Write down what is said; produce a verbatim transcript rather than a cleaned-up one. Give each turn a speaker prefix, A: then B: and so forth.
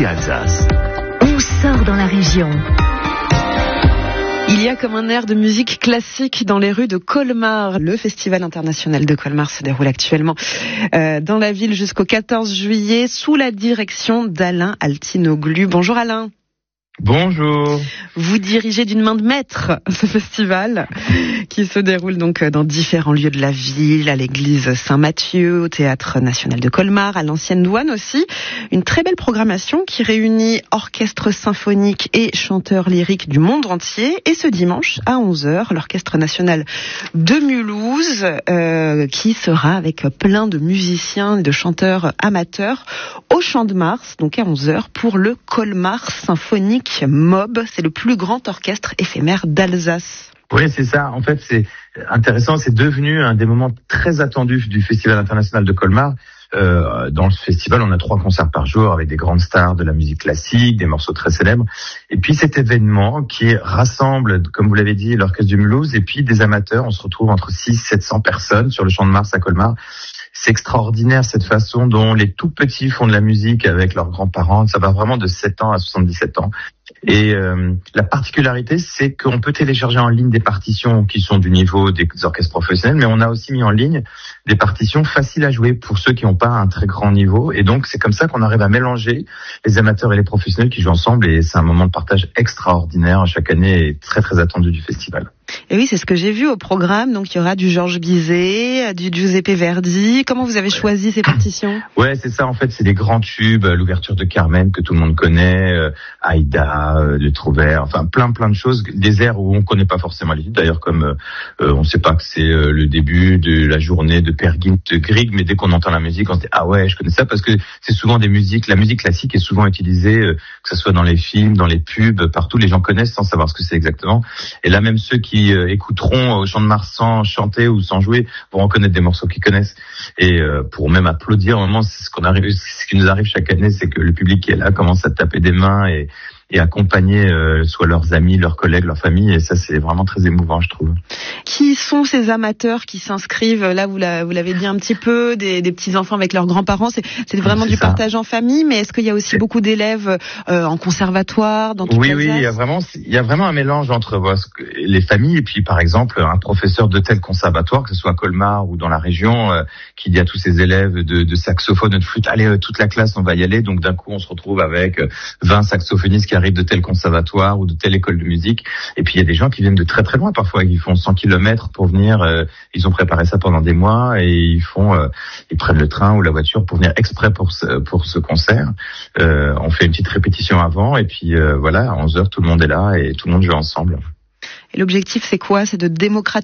A: Côté Alsace.
B: On sort dans la région.
C: Il y a comme un air de musique classique dans les rues de Colmar. Le Festival international de Colmar se déroule actuellement euh, dans la ville jusqu'au quatorze juillet sous la direction d'Alain Altinoglu. Bonjour Alain.
D: Bonjour.
C: Vous dirigez d'une main de maître ce festival qui se déroule donc dans différents lieux de la ville, à l'église Saint-Mathieu, au Théâtre National de Colmar, à l'Ancienne Douane aussi. Une très belle programmation qui réunit orchestre symphonique et chanteurs lyriques du monde entier. Et ce dimanche à onze heures, l'Orchestre National de Mulhouse euh, qui sera avec plein de musiciens et de chanteurs amateurs au Champ de Mars, donc à onze heures, pour le Colmar Symphonique Mob. C'est le plus grand orchestre éphémère d'Alsace.
D: Oui, c'est ça. En fait, c'est intéressant. C'est devenu un des moments très attendus du Festival international de Colmar. Euh, dans ce festival, on a trois concerts par jour avec des grandes stars de la musique classique, des morceaux très célèbres. Et puis cet événement qui rassemble, comme vous l'avez dit, l'orchestre du Mulhouse et puis des amateurs. On se retrouve entre six cents et sept cents personnes sur le Champ de Mars à Colmar. C'est extraordinaire cette façon dont les tout petits font de la musique avec leurs grands-parents. Ça va vraiment de sept ans à soixante-dix-sept ans. Et euh, la particularité, c'est qu'on peut télécharger en ligne des partitions qui sont du niveau des orchestres professionnels, mais on a aussi mis en ligne des partitions faciles à jouer pour ceux qui n'ont pas un très grand niveau. Et donc, c'est comme ça qu'on arrive à mélanger les amateurs et les professionnels qui jouent ensemble. Et c'est un moment de partage extraordinaire chaque année et très, très attendu du festival.
C: Et oui, c'est ce que j'ai vu au programme. Donc, il y aura du Georges Bizet, du Giuseppe Verdi. Comment vous avez choisi ces partitions ?
D: Ouais, c'est ça. En fait, c'est des grands tubes. L'ouverture de Carmen que tout le monde connaît, euh, Aïda, euh, le Trouvert, enfin plein, plein de choses. Des airs où on connaît pas forcément les titres. D'ailleurs, comme euh, on ne sait pas que c'est euh, le début de la journée de Per Gynt Grieg, mais dès qu'on entend la musique, on se dit ah ouais, je connais ça parce que c'est souvent des musiques. La musique classique est souvent utilisée, euh, que ce soit dans les films, dans les pubs, partout. Les gens connaissent sans savoir ce que c'est exactement. Et là, même ceux qui euh, écouteront au Champ de Mars sans chanter ou sans jouer vont reconnaître des morceaux qu'ils connaissent et euh, pour même applaudir. Au moment, c'est ce qu'on arrive, ce qui nous arrive chaque année, c'est que le public qui est là commence à taper des mains et et accompagner euh, soit leurs amis, leurs collègues, leur famille, et ça c'est vraiment très émouvant, je trouve.
C: Qui sont ces amateurs qui s'inscrivent ? Là, vous l'avez dit un petit peu, des, des petits enfants avec leurs grands-parents. C'est, c'est vraiment c'est du ça. Partage en famille, mais est-ce qu'il y a aussi c'est... beaucoup d'élèves euh, en conservatoire dans toute
D: Oui,
C: l'Alsace ?
D: oui, il y a vraiment, il y a vraiment un mélange entre bon, les familles et puis par exemple un professeur de tel conservatoire, que ce soit à Colmar ou dans la région, euh, qui dit à tous ses élèves de, de saxophone, de flûte, allez, euh, toute la classe, on va y aller. Donc d'un coup, on se retrouve avec euh, vingt saxophonistes qui arrivent de tel conservatoire ou de telle école de musique. Et puis il y a des gens qui viennent de très très loin parfois, qui font cent kilomètres pour venir. Euh, ils ont préparé ça pendant des mois et ils font, euh, ils prennent le train ou la voiture pour venir exprès pour ce, pour ce concert. Euh, on fait une petite répétition avant et puis euh, voilà, à onze heures tout le monde est là et tout le monde joue ensemble.
C: Et l'objectif c'est quoi ? C'est de démocratiser